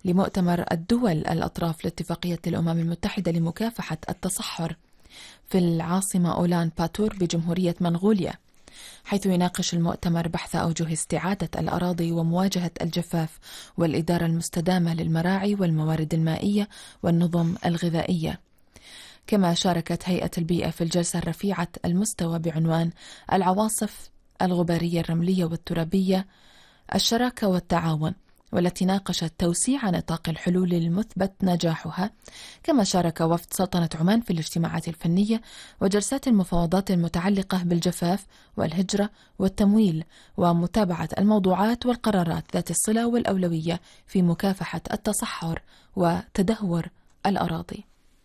لمؤتمر الدول الأطراف لاتفاقية الأمم المتحدة لمكافحة التصحر في العاصمة أولان باتور بجمهورية منغوليا، حيث يناقش المؤتمر بحث أوجه استعادة الأراضي ومواجهة الجفاف والإدارة المستدامة للمراعي والموارد المائية والنظم الغذائية. كما شاركت هيئة البيئة في الجلسة الرفيعة المستوى بعنوان العواصف الغبارية الرملية والترابية، الشراكة والتعاون، والتي ناقشت توسيع نطاق الحلول المثبت نجاحها. كما شارك وفد سلطنة عمان في الاجتماعات الفنية وجلسات المفاوضات المتعلقة بالجفاف والهجرة والتمويل ومتابعة الموضوعات والقرارات ذات الصلة والأولوية في مكافحة التصحر وتدهور الأراضي.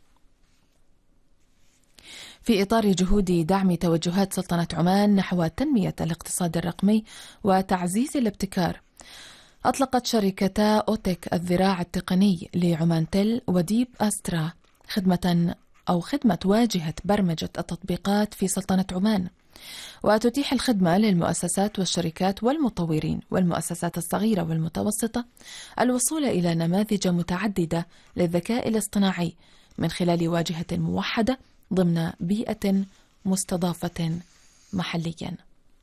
في إطار جهود دعم توجهات سلطنة عمان نحو تنمية الاقتصاد الرقمي وتعزيز الابتكار، أطلقت شركتا أوتك الذراع التقني لعمان تل وديب أسترا خدمة واجهة برمجة التطبيقات في سلطنة عمان، وتتيح الخدمة للمؤسسات والشركات والمطورين والمؤسسات الصغيرة والمتوسطة الوصول إلى نماذج متعددة للذكاء الاصطناعي من خلال واجهة موحدة ضمن بيئة مستضافة محليا.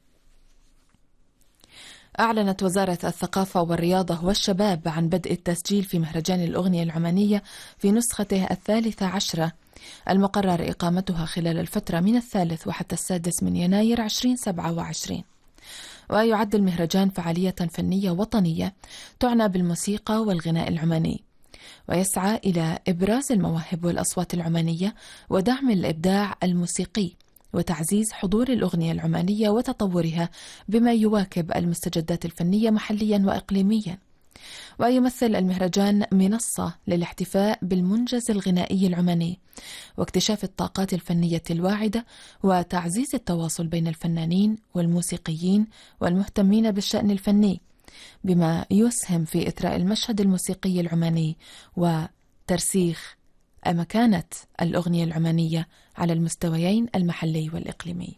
أعلنت وزارة الثقافة والرياضة والشباب عن بدء التسجيل في مهرجان الأغنية العمانية في نسخته 13 المقرر إقامتها خلال الفترة من 3 وحتى 6 يناير 2027. ويعد المهرجان فعالية فنية وطنية تعنى بالموسيقى والغناء العماني، ويسعى إلى إبراز المواهب والأصوات العمانية ودعم الإبداع الموسيقي وتعزيز حضور الأغنية العمانية وتطورها بما يواكب المستجدات الفنية محليا وإقليميا. ويمثل المهرجان منصة للاحتفاء بالمنجز الغنائي العماني واكتشاف الطاقات الفنية الواعدة وتعزيز التواصل بين الفنانين والموسيقيين والمهتمين بالشأن الفني، بما يسهم في إثراء المشهد الموسيقي العماني وترسيخ مكانة الأغنية العمانية على المستويين المحلي والإقليمي.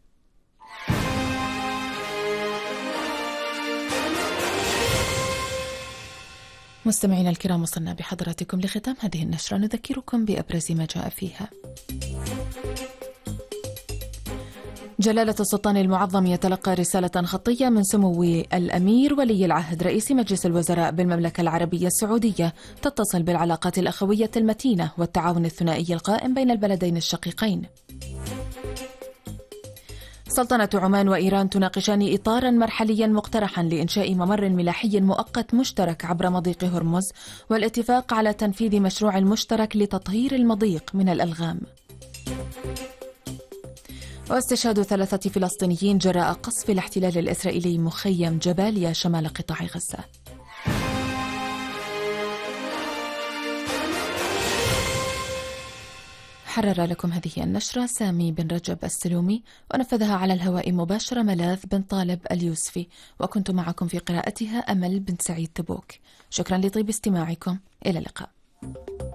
مستمعينا الكرام، وصلنا بحضراتكم لختام هذه النشرة. نذكركم بأبرز ما جاء فيها. جلالة السلطان المعظم يتلقى رسالة خطية من سمو الأمير ولي العهد رئيس مجلس الوزراء بالمملكة العربية السعودية تتصل بالعلاقات الأخوية المتينة والتعاون الثنائي القائم بين البلدين الشقيقين. سلطنة عمان وإيران تناقشان إطارا مرحليا مقترحا لإنشاء ممر ملاحي مؤقت مشترك عبر مضيق هرمز والاتفاق على تنفيذ مشروع مشترك لتطهير المضيق من الألغام. واستشهاد 3 فلسطينيين جراء قصف الاحتلال الإسرائيلي مخيم جباليا شمال قطاع غزة. حرر لكم هذه النشرة سامي بن رجب السلومي، ونفذها على الهواء مباشرة ملاذ بن طالب اليوسفي، وكنت معكم في قراءتها أمل بن سعيد تبوك. شكرا لطيب استماعكم، إلى اللقاء.